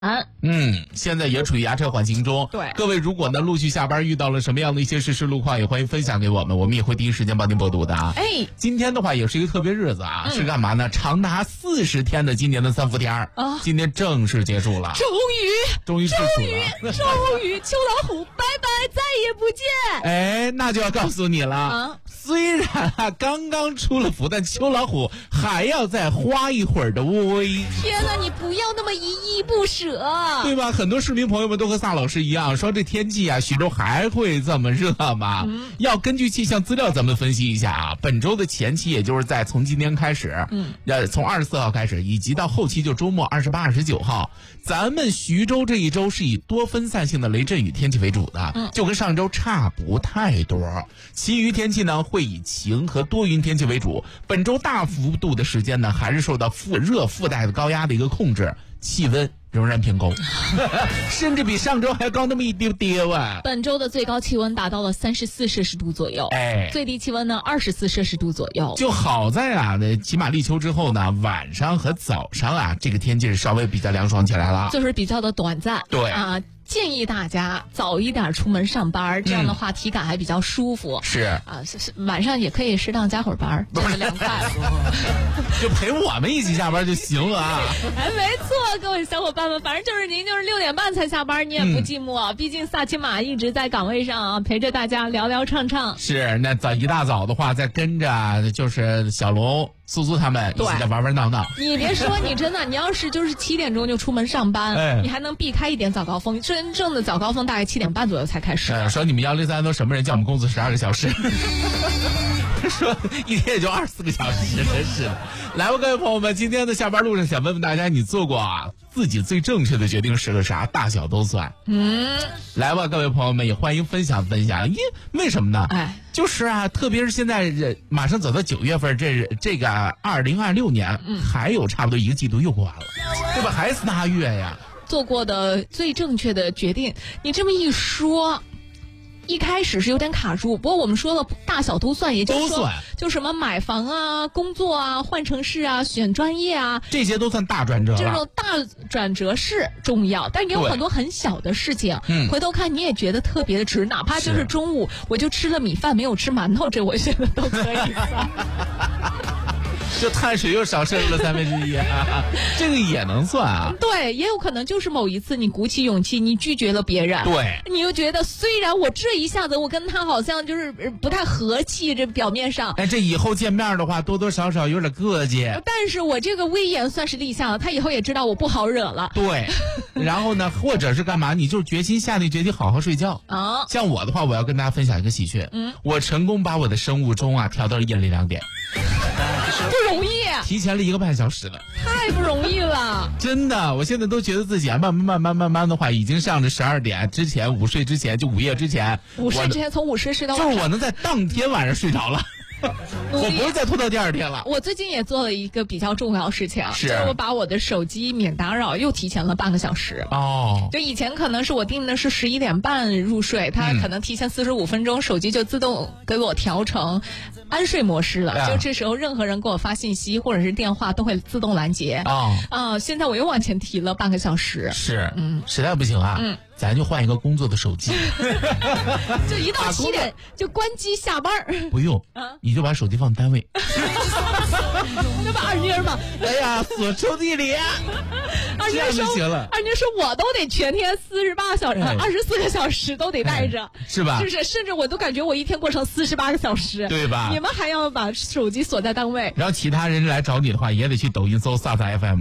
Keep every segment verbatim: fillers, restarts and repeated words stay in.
啊， 嗯，现在也处于牙车缓行中。 对， 各位如果呢陆续下班遇到了什么样的一些实时路况，也欢迎分享给我们，我们也会第一时间帮您播读的啊。 哎， 今天的话也是一个特别日子啊，嗯、是干嘛呢？长达四十天的今年的三伏天啊，今天正式结束了。 终于， 终于是终于，终于，秋老虎，拜拜，再也不见。 哎，那就要告诉你了。啊虽然啊刚刚出了伏，但秋老虎还要再花一会儿的威。 天哪，你不要那么依依不舍， 对吧？很多市民朋友们都和萨老师一样，说这天气啊，徐州还会这么热吗？嗯、要根据气象资料咱们分析一下啊。本周的前期，也就是在从今天开始，嗯，呃，从二十四号开始，以及到后期就周末二十八、二十九号，咱们徐州这一周是以多分散性的雷阵雨天气为主的，嗯，就跟上周差不太多。其余天气呢，会以晴和多云天气为主。本周大幅度的时间呢，还是受到副热附带的高压的一个控制，气温仍然偏高，甚至比上周还高那么一丢丢啊！ 本周的最高气温达到了三十四摄氏度左右，哎，最低气温呢二十四摄氏度左右。 就好在啊，那起码立秋之后呢，晚上和早上啊，这个天气是稍微比较凉爽起来了， 就是比较的短暂。 对啊。建议大家早一点出门上班，这样的话体感还比较舒服。 是啊，是晚上也可以适当加会儿班，这个凉快。 就陪我们一起下班就行了啊！ 哎，没错，各位小伙伴们，反正就是您就是六点半才下班，你也不寂寞。嗯、毕竟萨琪玛一直在岗位上啊，陪着大家聊聊唱唱。 是，那早一大早的话，再跟着就是小龙。苏苏他们一起在玩玩闹闹。 你别说，你真的，你要是就是七点钟就出门上班，哎、你还能避开一点早高峰。真正的早高峰大概七点半左右才开始。 呃、说你们幺零三都什么人叫我们工作十二个小时？说一天也就二十四个小时，真是的。来吧，各位朋友们，今天的下班路上想问问大家，你做过啊自己最正确的决定是个啥？大小都算。嗯，来吧，各位朋友们也欢迎分享分享。因为什么呢？哎，就是啊，特别是现在马上走到九月份，这这个二零二六年，嗯，还有差不多一个季度又过完了，对吧？还是仨月呀。 做过的最正确的决定，你这么一说。一开始是有点卡住，不过我们说了大小都算，也就是说就什么买房啊、工作啊、换城市啊、选专业啊， 这些都算大转折了。 这种大转折是重要，但也有很多很小的事情，嗯，回头看你也觉得特别的值，哪怕就是中午我就吃了米饭没有吃馒头，这我觉得都可以算。 就碳水又少摄入了三分之一啊，这个也能算啊。 对，也有可能就是某一次你鼓起勇气，你拒绝了别人， 对， 你又觉得虽然我这一下子我跟他好像就是不太和气，这表面上， 哎，这以后见面的话多多少少有点膈气。 但是我这个威严算是立下了，他以后也知道我不好惹了。 对，然后呢，或者是干嘛？你就是决心下定决心好好睡觉啊。像我的话，我要跟大家分享一个喜讯，嗯，我成功把我的生物钟啊调到了夜里两点。 不容易， 提前了一个半小时了， 太不容易了。 真的，我现在都觉得自己啊，慢慢慢慢慢慢的话，已经上着十二点之前，午睡之前，就午夜之前， 午睡之前从午睡睡到晚上，就是我能在当天晚上睡着了。我不会再拖到第二天了。 我最近也做了一个比较重要的事情， 是就是我把我的手机免打扰又提前了半个小时。哦，就以前可能是我定的是十一点半入睡，它可能提前四十五分钟，嗯、手机就自动给我调成安睡模式了。啊、就这时候任何人给我发信息或者是电话都会自动拦截。哦，啊，现在我又往前提了半个小时。 是，嗯，实在不行啊，嗯。咱就换一个工作的手机， 就一到七点就关机下班。 不用，啊、你就把手机放单位。 那不二妮儿吗？ 哎呀，锁抽屉里。 二妮儿说行了。二妮儿说我都得全天四十八小时、二十四个小时都得带着、 哎，是吧？ 就是，甚至我都感觉我一天过成四十八个小时， 对吧？ 你们还要把手机锁在单位， 然后其他人来找你的话，也得去抖音搜萨萨 F M，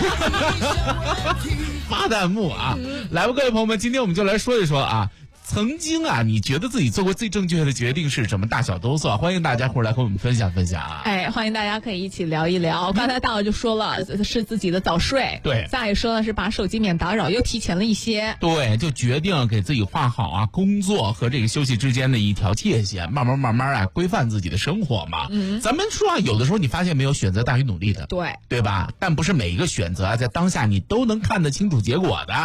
发弹幕啊！嗯、来吧，各位朋友们，今天我们就来说一说啊。曾经啊，你觉得自己做过最正确的决定是什么？大小都算，欢迎大家伙来和我们分享分享啊！ 哎，欢迎大家可以一起聊一聊。嗯、刚才大佬就说了，是自己的早睡， 对， 再也说的是把手机免打扰，又提前了一些， 对，就决定给自己画好啊工作和这个休息之间的一条界限，慢慢慢慢啊规范自己的生活嘛。嗯，咱们说啊，有的时候你发现没有，选择大于努力的， 对， 对吧？但不是每一个选择啊，在当下你都能看得清楚结果的。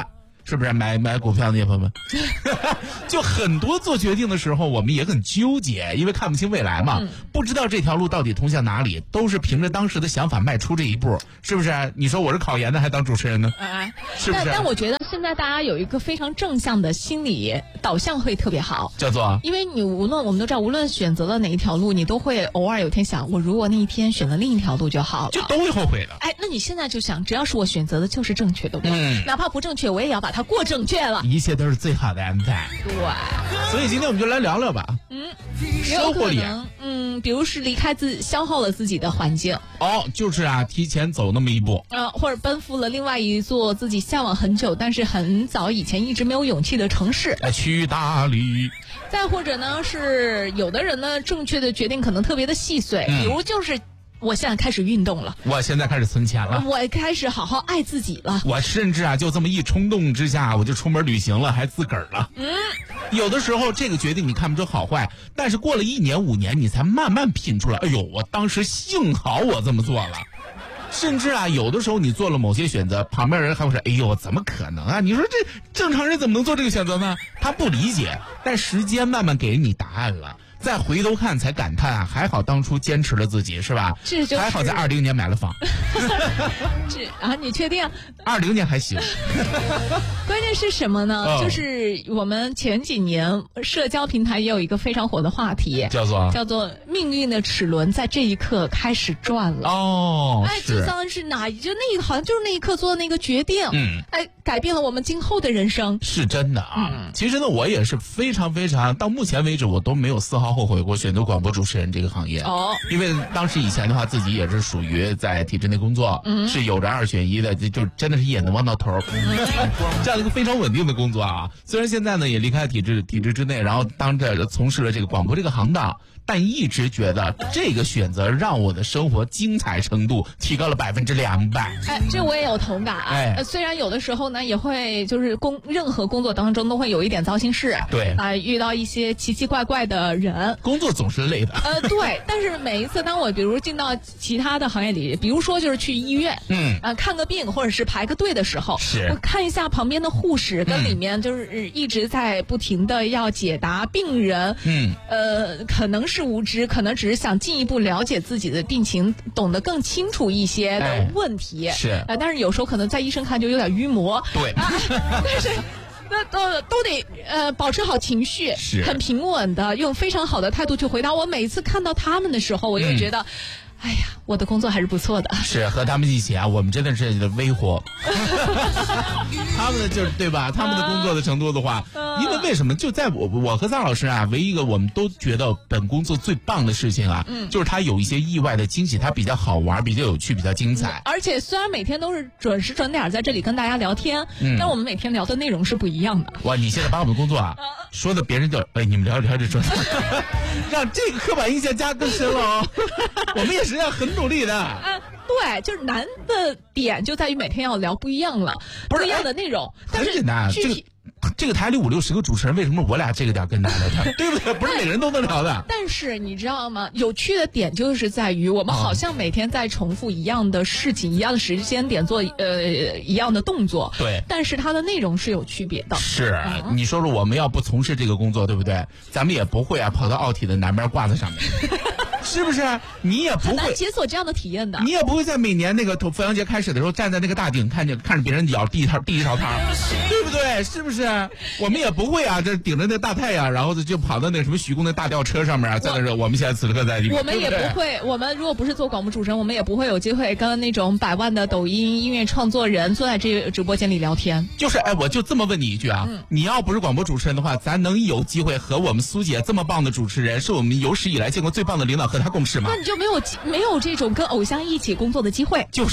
是不是？买买股票那些朋友们，就很多做决定的时候，我们也很纠结，因为看不清未来嘛，嗯、不知道这条路到底通向哪里，都是凭着当时的想法迈出这一步，是不是？你说我是考研的，还当主持人呢？哎，是不是？ 但但我觉得现在大家有一个非常正向的心理导向会特别好， 叫做， 因为你无论我们都知道，无论选择了哪一条路，你都会偶尔有天想，我如果那一天选择另一条路就好了， 就都会后悔的。 哎，那你现在就想，只要是我选择的就是正确的路，嗯，哪怕不正确，我也要把它过正确了。 一切都是最好的安排。 对， 所以今天我们就来聊聊吧。 嗯， 生活里， 嗯，比如是离开自消耗了自己的环境。 哦，就是啊，提前走那么一步。 呃，或者奔赴了另外一座自己向往很久，但是很早以前一直没有勇气的城市。 哎，去大理。 再或者呢，是有的人呢，正确的决定可能特别的细碎，嗯、比如就是。我现在开始运动了， 我现在开始存钱了， 我开始好好爱自己了， 我甚至啊就这么一冲动之下，我就出门旅行了，还自个儿了。嗯，有的时候这个决定你看不出好坏，但是过了一年五年，你才慢慢品出来。哎呦，我当时幸好我这么做了。甚至啊，有的时候你做了某些选择，旁边人还会说：“哎呦，怎么可能啊？你说这正常人怎么能做这个选择呢？”他不理解，但时间慢慢给你答案了。再回头看才感叹啊，还好当初坚持了自己，是吧？ 这就是还好在二零年买了房。 这啊，你确定？ 二零年还行。 关键是什么呢？哦、就是我们前几年社交平台也有一个非常火的话题， 叫做叫做命运的齿轮在这一刻开始转了。 哦， 哎，就像是哪就那个好像就是那一刻做的那个决定，嗯，哎，改变了我们今后的人生。 是真的啊。嗯、其实呢，我也是非常非常到目前为止我都没有丝毫后悔过选择广播主持人这个行业哦，因为当时以前的话，自己也是属于在体制内工作，嗯，是有着二选一的，就就真的是眼能望到头，嗯、这样一个非常稳定的工作啊。虽然现在呢也离开了体制体制之内，然后当着从事了这个广播这个行当，但一直觉得这个选择让我的生活精彩程度提高了百分之两百。 哎，这我也有同感啊。哎，呃、虽然有的时候呢也会就是工任何工作当中都会有一点糟心事， 对啊、呃，遇到一些奇奇怪怪的人。 工作总是累的。 呃，对，但是每一次当我比如进到其他的行业里，比如说就是去医院，嗯，啊、呃，看个病或者是排个队的时候， 是， 我看一下旁边的护士跟里面就是一直在不停的要解答病人，嗯，呃，可能是无知，可能只是想进一步了解自己的病情，懂得更清楚一些的问题， 哎、是， 啊、呃，但是有时候可能在医生看就有点晕魔， 对， 啊、但是。那都都得呃保持好情绪， 是很平稳的，用非常好的态度去回答。我每次看到他们的时候，我就觉得。嗯哎呀，我的工作还是不错的。 是和他们一起啊，我们真的是微活。他们的就是对吧？他们的工作的程度的话，因为为什么？就在我我和臧老师啊，唯一一个我们都觉得本工作最棒的事情啊，嗯，就是它有一些意外的惊喜，它比较好玩，比较有趣，比较精彩。 嗯、而且虽然每天都是准时准点在这里跟大家聊天，嗯，但我们每天聊的内容是不一样的。 哇，你现在把我们工作啊说的别人就哎，你们聊聊这说，让这个刻板印象加更深了哦。我们也实际上很努力的。 啊，对，就是难的点就在于每天要聊不一样了，不一样的内容。 很简单，这个这个台里五六十个主持人，为什么我俩这个点跟大家聊天，对不对？不是每个人都能聊的。 但是你知道吗？有趣的点就是在于我们好像每天在重复一样的事情，一样的时间点做呃一样的动作。 对， 但是它的内容是有区别的。 是，嗯、你说说，我们要不从事这个工作，对不对？咱们也不会啊，跑到奥体的南边挂在上面。是不是？你也不会解锁这样的体验的。 你也不会在每年那个佛阳节开始的时候站在那个大顶，看见看着别人舀第一套第一勺汤，对不对？是不是？我们也不会啊，这顶着那大太阳，然后就跑到那个什么徐公的大吊车上面啊，在那说我们现在此刻在地。 我们也不会，我们如果不是做广播主持人，我们也不会有机会跟那种百万的抖音音乐创作人坐在这个直播间里聊天。 就是哎，我就这么问你一句啊，嗯、你要不是广播主持人的话，咱能有机会和我们苏姐这么棒的主持人，是我们有史以来见过最棒的领导和他共事吗？ 那你就没有没有这种跟偶像一起工作的机会。 就是。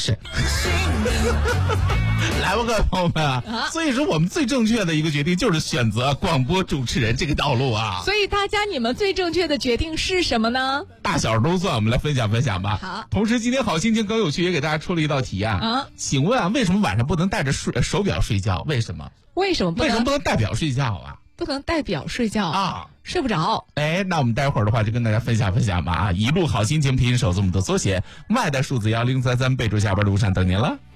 来吧，各位朋友们啊！啊所以说，我们最正确的一个决定就是选择广播主持人这个道路啊。 所以，大家你们最正确的决定是什么呢？ 大小都算，我们来分享分享吧。 好。 同时，今天好心情更有趣，也给大家出了一道题啊。啊。请问啊，为什么晚上不能带着睡手表睡觉？为什么？ 为什么不能？ 为什么不能戴表睡觉啊？ 不能戴表睡觉啊？睡不着。 哎，那我们待会儿的话就跟大家分享分享吧啊！一路好心情拼音首字母的缩写，外带数字幺零三三，备注下班路上等您了。